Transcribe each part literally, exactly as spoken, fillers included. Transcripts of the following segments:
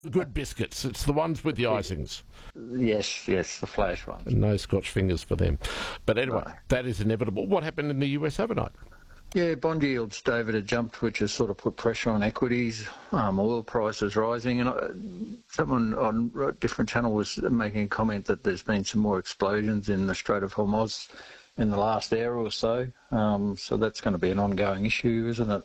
Good biscuits. It's the ones with the icings. Yes, yes, the flash ones. And no Scotch fingers for them. But anyway, No. that is inevitable. What happened in the U S overnight? Yeah, bond yields, David, have jumped, which has sort of put pressure on equities. Um, oil prices rising, and uh, someone on a different channel was making a comment that there's been some more explosions in the Strait of Hormuz in the last hour or so. Um, so that's going to be an ongoing issue, isn't it?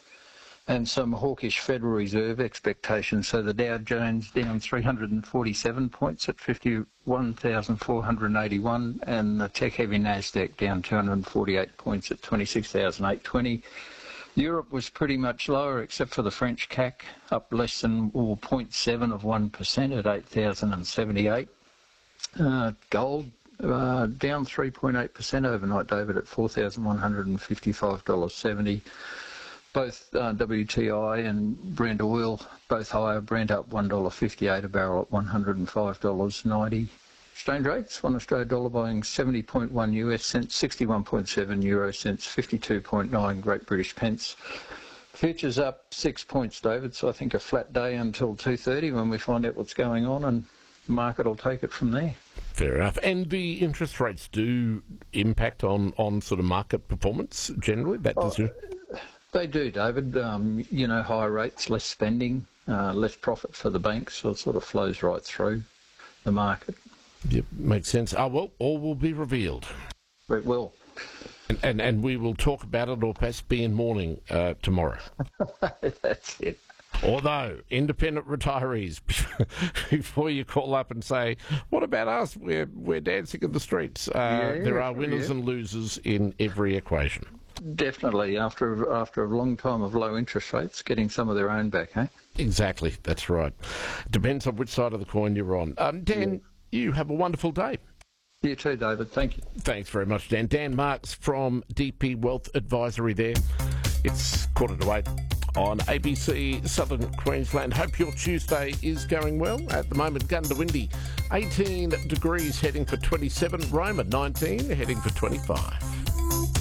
And some hawkish Federal Reserve expectations. So the Dow Jones down three hundred forty-seven points at fifty-one thousand four hundred eighty-one, and the tech-heavy Nasdaq down two hundred forty-eight points at twenty-six thousand eight hundred twenty. Europe was pretty much lower, except for the French C A C, up less than or zero point seven of one percent at eight thousand seventy-eight. Uh, gold uh, down three point eight percent overnight, David, at four thousand one hundred fifty-five dollars seventy. Both uh, W T I and Brent oil, both higher. Brent up one dollar fifty-eight a barrel at one hundred five dollars ninety. Exchange rates, one Australian dollar buying seventy point one U S cents, sixty-one point seven euro cents, fifty-two point nine Great British pence. Futures up six points, David, so I think a flat day until two thirty when we find out what's going on, and the market will take it from there. Fair enough. And the interest rates do impact on, on sort of market performance generally? That does Oh, They do, David. Um, you know, higher rates, less spending, uh, less profit for the banks, so it sort of flows right through the market. Yep, makes sense. Oh, well, all will be revealed. It will. And, and, and we will talk about it, or perhaps be in mourning uh, tomorrow. That's it. Although, independent retirees, before you call up and say, what about us? We're, we're dancing in the streets. Uh, Yeah, there are winners yeah. and losers in every equation. Definitely. After after a long time of low interest rates, getting some of their own back, eh? Exactly, that's right. Depends on which side of the coin you're on. Um, Dan, you have a wonderful day. You too, David. Thank you. Thanks very much, Dan. Dan Marks from D P Wealth Advisory there. It's quarter to eight on A B C Southern Queensland. Hope your Tuesday is going well. At the moment, Gundawindi, eighteen degrees heading for twenty-seven. Roma, nineteen, heading for twenty-five.